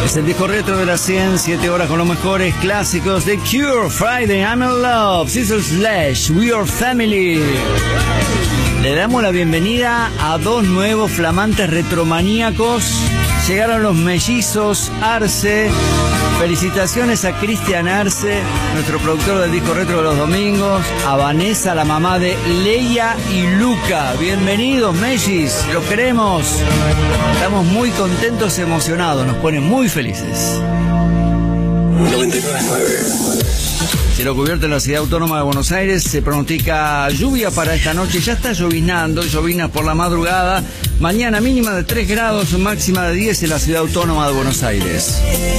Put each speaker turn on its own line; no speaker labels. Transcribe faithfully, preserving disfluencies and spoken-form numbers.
Es el disco retro de las cien, siete horas con los mejores clásicos de Cure, Friday, I'm in Love, Scissor Slash, We Are Family. Le damos la bienvenida a dos nuevos flamantes retromaníacos. Llegaron los mellizos Arce. Felicitaciones a Cristian Arce, nuestro productor del disco retro de los domingos, a Vanessa, la mamá de Leia y Luca. Bienvenidos, mellis, los queremos. Estamos muy contentos, emocionados, nos ponen muy felices.
noventa y nueve punto nueve.
Cielo cubierto en la ciudad autónoma de Buenos Aires, se pronostica lluvia para esta noche, ya está lloviznando, llovizna por la madrugada, mañana mínima de tres grados, máxima de diez en la ciudad autónoma de Buenos Aires.